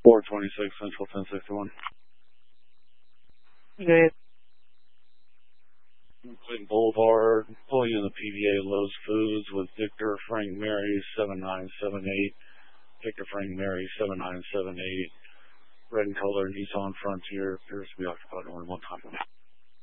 426 Central 1061. Good. Clinton Boulevard, pulling in the PVA Lowe's Foods with Victor Frank Mary 7978. Victor Frank Mary 7978. Red and color Nissan Frontier appears to be occupied only one time.